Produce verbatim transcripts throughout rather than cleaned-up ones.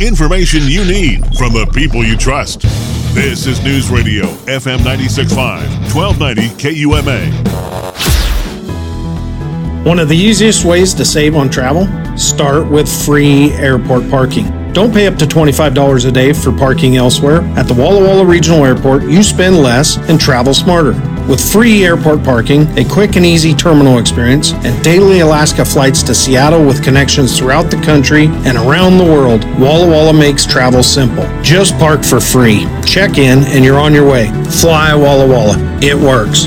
Information you need from the people you trust. This is News Radio F M ninety-six point five, twelve ninety K U M A. One of the easiest ways to save on travel? Start with free airport parking. Don't pay up to twenty-five dollars a day for parking elsewhere. At the Walla Walla Regional Airport, you spend less and travel smarter. With free airport parking, a quick and easy terminal experience, and daily Alaska flights to Seattle with connections throughout the country and around the world, Walla Walla makes travel simple. Just park for free. Check in and you're on your way. Fly Walla Walla. It works.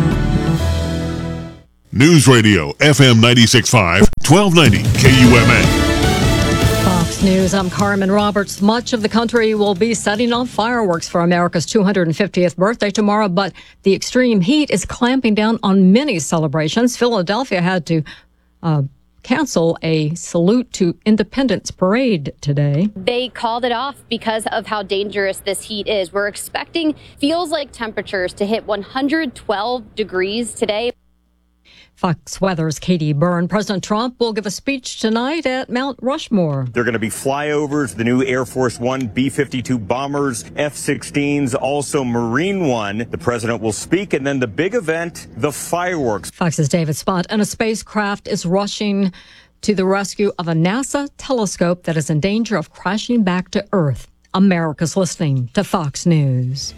News Radio F M ninety-six point five, twelve ninety K U M A. Fox News, I'm Carmen Roberts. Much of the country will be setting off fireworks for America's two hundred fiftieth birthday tomorrow, but the extreme heat is clamping down on many celebrations. Philadelphia had to uh, cancel a Salute to Independence parade today. They called it off because of how dangerous this heat is. We're expecting feels like temperatures to hit one hundred twelve degrees today. Fox Weather's Katie Byrne. President Trump will give a speech tonight at Mount Rushmore. There are going to be flyovers, the new Air Force One, B fifty-two bombers, F sixteens, also Marine One. The president will speak, and then the big event, the fireworks. Fox's David Spott. And a spacecraft is rushing to the rescue of a NASA telescope that is in danger of crashing back to Earth. America's listening to Fox News.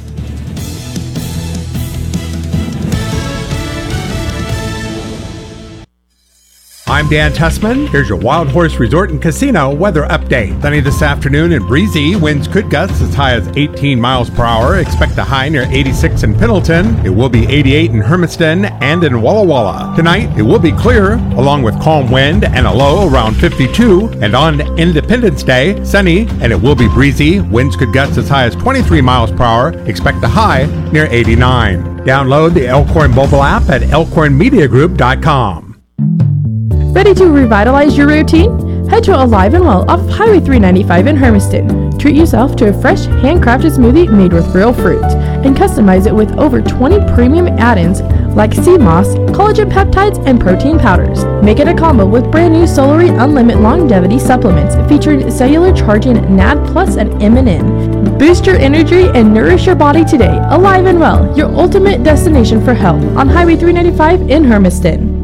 I'm Dan Tussman. Here's your Wild Horse Resort and Casino weather update. Sunny this afternoon and breezy. Winds could gust as high as eighteen miles per hour. Expect a high near eighty-six in Pendleton. It will be eighty-eight in Hermiston and in Walla Walla. Tonight, it will be clear, along with calm wind and a low around fifty-two. And on Independence Day, sunny and it will be breezy. Winds could gust as high as twenty-three miles per hour. Expect a high near eighty-nine. Download the Elkhorn mobile app at elkhorn media group dot com. Ready to revitalize your routine? Head to Alive and Well off of Highway three ninety-five in Hermiston. Treat yourself to a fresh, handcrafted smoothie made with real fruit, and customize it with over twenty premium add-ins like sea moss, collagen peptides, and protein powders. Make it a combo with brand new Solary Unlimited Longevity supplements featuring cellular charging N A D Plus and M N N. Boost your energy and nourish your body today. Alive and Well, your ultimate destination for health on Highway three ninety-five in Hermiston.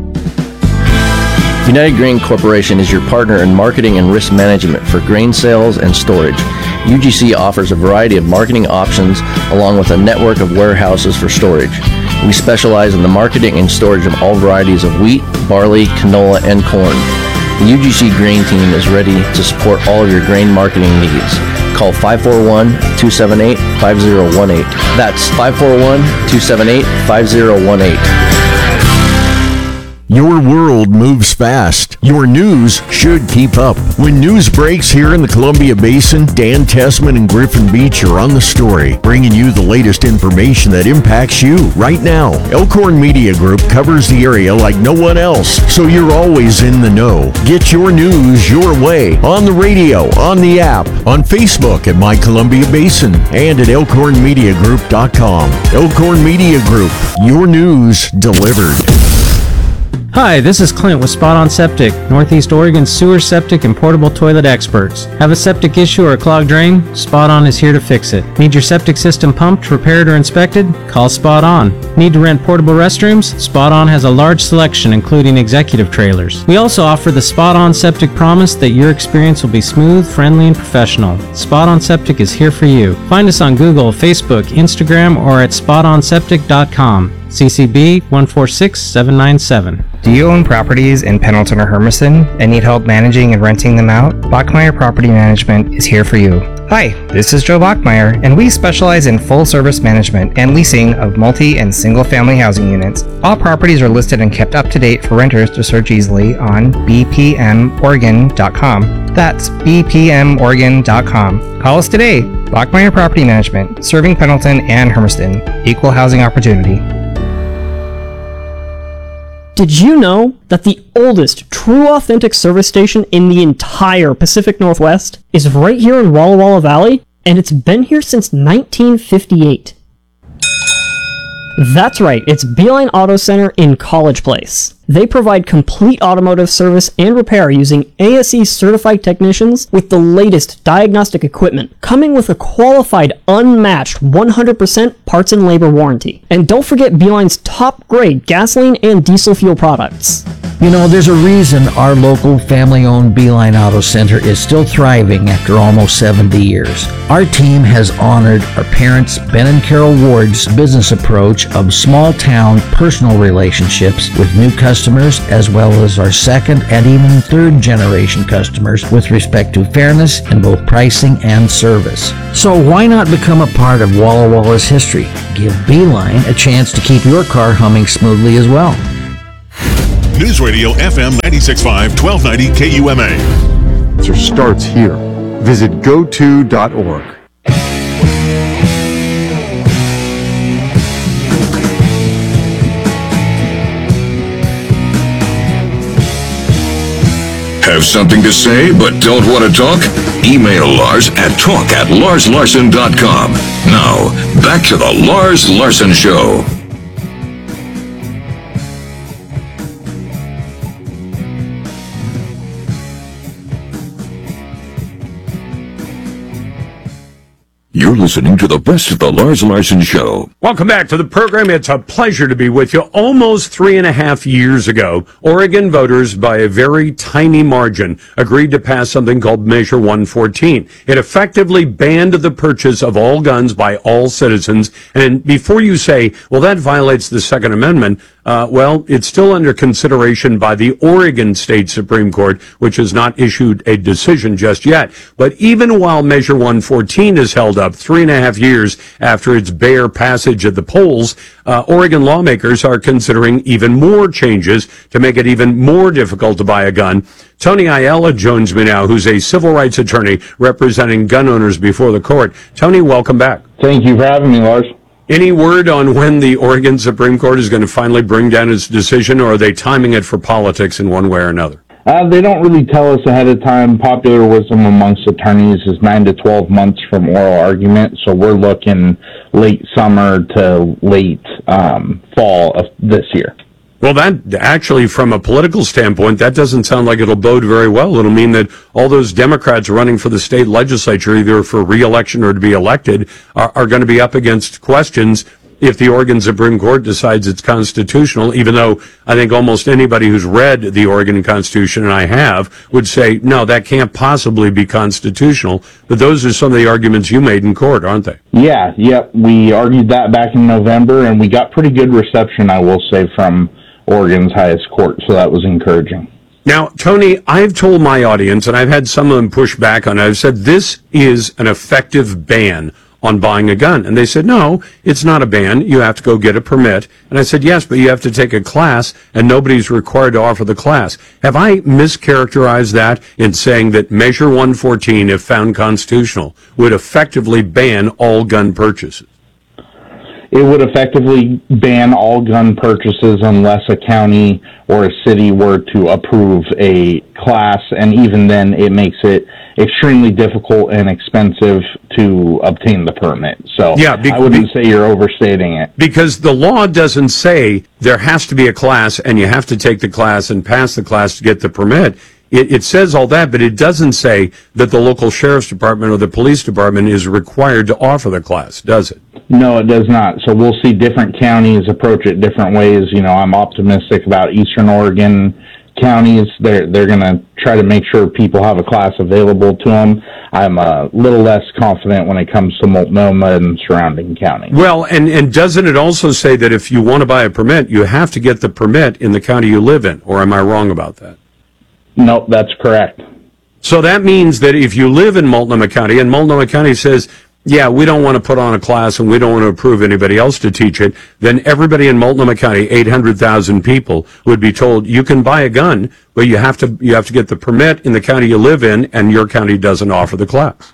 United Grain Corporation is your partner in marketing and risk management for grain sales and storage. U G C offers a variety of marketing options along with a network of warehouses for storage. We specialize in the marketing and storage of all varieties of wheat, barley, canola, and corn. The U G C Grain Team is ready to support all of your grain marketing needs. Call five four one, two seven eight, five zero one eight. That's five four one, two seven eight, five zero one eight. Your world moves fast. Your news should keep up. When news breaks here in the Columbia Basin, Dan Tessman and Griffin Beach are on the story, bringing you the latest information that impacts you right now. Elkhorn Media Group covers the area like no one else, so you're always in the know. Get your news your way on the radio, on the app, on Facebook at My Columbia Basin, and at elkhorn media group dot com. Elkhorn Media Group, your news delivered. Hi, this is Clint with Spot On Septic, Northeast Oregon's sewer, septic, and portable toilet experts. Have a septic issue or a clogged drain? Spot On is here to fix it. Need your septic system pumped, repaired, or inspected? Call Spot On. Need to rent portable restrooms? Spot On has a large selection, including executive trailers. We also offer the Spot On Septic promise that your experience will be smooth, friendly, and professional. Spot On Septic is here for you. Find us on Google, Facebook, Instagram, or at spot on septic dot com. C C B one four six seven nine seven. Do you own properties in Pendleton or Hermiston and need help managing and renting them out? Bachmeyer Property Management is here for you. Hi, this is Joe Bachmeyer, and we specialize in full-service management and leasing of multi- and single-family housing units. All properties are listed and kept up to date for renters to search easily on b p m oregon dot com. That's b p m oregon dot com. Call us today. Bachmeyer Property Management, serving Pendleton and Hermiston. Equal housing opportunity. Did you know that the oldest true authentic service station in the entire Pacific Northwest is right here in Walla Walla Valley? And it's been here since nineteen fifty-eight. That's right, it's Beeline Auto Center in College Place. They provide complete automotive service and repair using A S E certified technicians with the latest diagnostic equipment, coming with a qualified, unmatched one hundred percent parts and labor warranty. And don't forget Beeline's top grade gasoline and diesel fuel products. You know, there's a reason our local family-owned Beeline Auto Center is still thriving after almost seventy years. Our team has honored our parents, Ben and Carol Ward's business approach of small-town personal relationships with new customers, as well as our second and even third-generation customers with respect to fairness in both pricing and service. So why not become a part of Walla Walla's history? Give Beeline a chance to keep your car humming smoothly as well. News Radio F M ninety-six point five, twelve ninety K U M A. Answer starts here. Visit go to dot org. Have something to say but don't want to talk? Email Lars at talk at lars larson dot com. Now, back to the Lars Larson Show. You're listening to the best of the Lars Larson Show. Welcome back to the program. It's a pleasure to be with you. Almost three and a half years ago, Oregon voters, by a very tiny margin, agreed to pass something called Measure one fourteen. It effectively banned the purchase of all guns by all citizens. And before you say, well, that violates the Second Amendment, uh, well, it's still under consideration by the Oregon State Supreme Court, which has not issued a decision just yet. But even while Measure one fourteen is held up three and a half years after its bare passage at the polls, uh, Oregon lawmakers are considering even more changes to make it even more difficult to buy a gun. Tony Ayala joins me now, who's a civil rights attorney representing gun owners before the court. Tony, welcome back. Thank you for having me, Lars. Any word on when the Oregon Supreme Court is going to finally bring down its decision, or are they timing it for politics in one way or another? Uh, they don't really tell us ahead of time. Popular wisdom amongst attorneys is nine to twelve months from oral argument, so we're looking late summer to late um, fall of this year. Well, that actually, from a political standpoint, that doesn't sound like it'll bode very well. It'll mean that all those Democrats running for the state legislature, either for re-election or to be elected, are, are going to be up against questions if the Oregon Supreme Court decides it's constitutional, even though I think almost anybody who's read the Oregon Constitution, and I have, would say, no, that can't possibly be constitutional. But those are some of the arguments you made in court, aren't they? Yeah, yep. We argued that back in November, and we got pretty good reception, I will say, from Oregon's highest court, so that was encouraging. Now, Tony, I've told my audience, and I've had some of them push back on it, I've said this is an effective ban on buying a gun. And they said, no, it's not a ban. You have to go get a permit. And I said, yes, but you have to take a class, and nobody's required to offer the class. Have I mischaracterized that in saying that Measure one fourteen, if found constitutional, would effectively ban all gun purchases? It would effectively ban all gun purchases unless a county or a city were to approve a class, and even then it makes it extremely difficult and expensive to obtain the permit. So yeah, be, I wouldn't be, say you're overstating it. Because the law doesn't say there has to be a class and you have to take the class and pass the class to get the permit. It, it says all that, but it doesn't say that the local sheriff's department or the police department is required to offer the class, does it? No, it does not. So we'll see different counties approach it different ways. You know, I'm optimistic about Eastern Oregon counties. They're, they're going to try to make sure people have a class available to them. I'm a little less confident when it comes to Multnomah and surrounding counties. Well, and, and doesn't it also say that if you want to buy a permit, you have to get the permit in the county you live in, or am I wrong about that? Nope, that's correct. So that means that if you live in Multnomah County, and Multnomah County says, yeah, we don't want to put on a class and we don't want to approve anybody else to teach it, then everybody in Multnomah County, eight hundred thousand people, would be told you can buy a gun, but you have to you have to get the permit in the county you live in, and your county doesn't offer the class.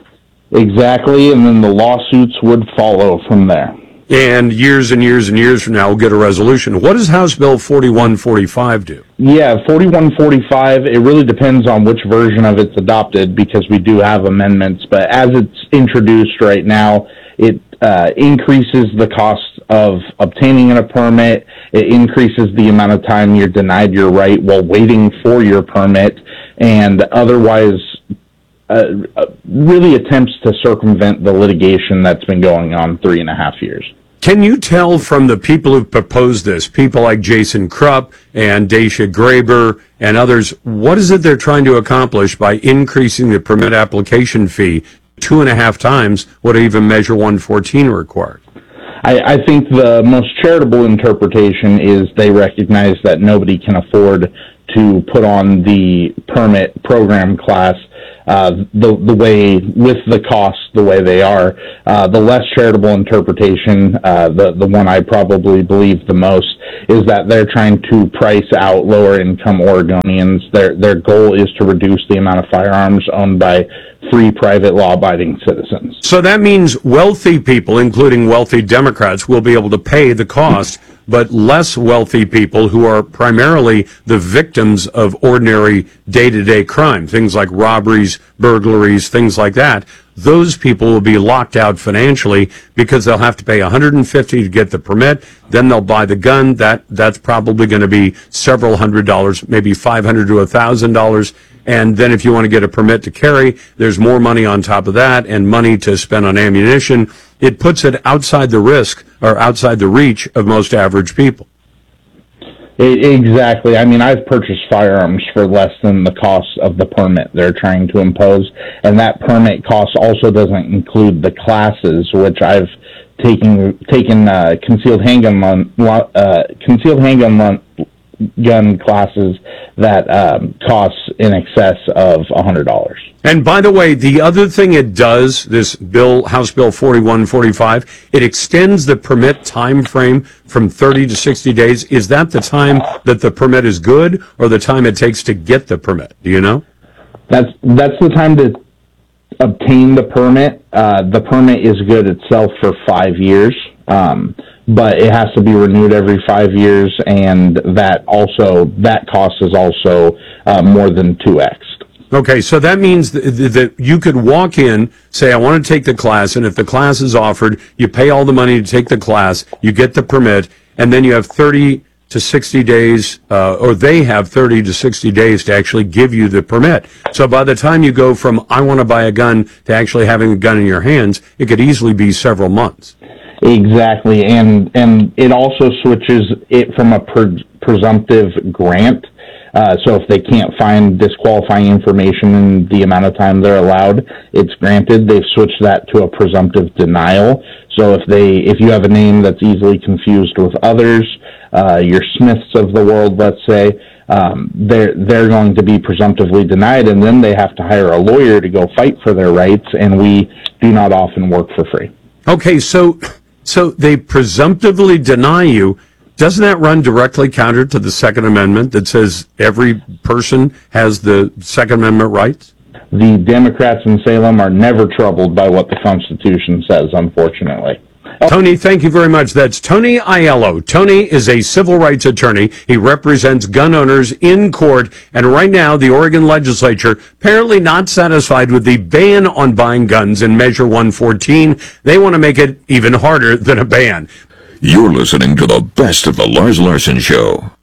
Exactly, and then the lawsuits would follow from there. And years and years and years from now, we'll get a resolution. What does House Bill forty-one forty-five do? Yeah, forty-one forty-five, it really depends on which version of it's adopted, because we do have amendments. But as it's introduced right now, it uh, increases the cost of obtaining a permit. It increases the amount of time you're denied your right while waiting for your permit, and otherwise uh, really attempts to circumvent the litigation that's been going on three and a half years. Can you tell from the people who proposed this, people like Jason Krupp and Dacia Graber and others, what is it they're trying to accomplish by increasing the permit application fee two and a half times what even Measure one fourteen required? I, I think the most charitable interpretation is they recognize that nobody can afford to put on the permit program class uh, the the way, with the costs the way they are. Uh, the less charitable interpretation, uh, the, the one I probably believe the most, is that they're trying to price out lower income Oregonians. Their, their goal is to reduce the amount of firearms owned by free, private, law-abiding citizens. So that means wealthy people, including wealthy Democrats, will be able to pay the cost, but less wealthy people who are primarily the victims of ordinary day-to-day crime, things like robberies, burglaries, things like that, those people will be locked out financially because they'll have to pay one hundred fifty dollars to get the permit. Then they'll buy the gun. That that's probably going to be several hundred dollars, maybe five hundred dollars to one thousand dollars. And then if you want to get a permit to carry, there's more money on top of that and money to spend on ammunition. It puts it outside the risk or outside the reach of most average people. Exactly. I mean, I've purchased firearms for less than the cost of the permit they're trying to impose, and that permit cost also doesn't include the classes, which I've taken taken uh, concealed handgun uh, concealed handgun gun classes that um, costs in excess of one hundred dollars. And by the way, the other thing it does, this bill, House Bill forty-one forty-five, it extends the permit time frame from thirty to sixty days. Is that the time that the permit is good, or the time it takes to get the permit? Do you know? That's that's the time to obtain the permit. Uh, the permit is good itself for five years, um, but it has to be renewed every five years, and that also that cost is also uh, more than two X. Okay, so that means that, that you could walk in, say, I want to take the class, and if the class is offered, you pay all the money to take the class, you get the permit, and then you have thirty to sixty days, uh, or they have thirty to sixty days to actually give you the permit. So by the time you go from, I want to buy a gun, to actually having a gun in your hands, it could easily be several months. Exactly, and and it also switches it from a pre- presumptive grant. Uh, so if they can't find disqualifying information in the amount of time they're allowed, it's granted. They've switched that to a presumptive denial. So if they, if you have a name that's easily confused with others, uh, your Smiths of the world, let's say, um, they're they're going to be presumptively denied, and then they have to hire a lawyer to go fight for their rights. And we do not often work for free. Okay, so so they presumptively deny you. Doesn't that run directly counter to the Second Amendment that says every person has the Second Amendment rights? The Democrats in Salem are never troubled by what the Constitution says, unfortunately. Tony, thank you very much. That's Tony Aiello. Tony is a civil rights attorney. He represents gun owners in court. And right now, the Oregon legislature, apparently not satisfied with the ban on buying guns in Measure one fourteen, they want to make it even harder than a ban. You're listening to the best of the Lars Larson Show.